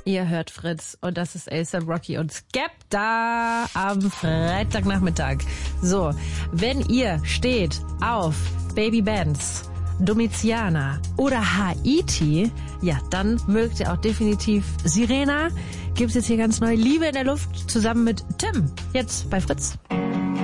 Ihr hört Fritz und das ist A$AP Rocky und Skepta am Freitagnachmittag. So, wenn ihr steht auf Baby Benz, Domiziana oder Haiti, ja, dann mögt ihr auch definitiv Sirena. Gibt's jetzt hier ganz neu Liebe in der Luft zusammen mit Tim. Jetzt bei Fritz.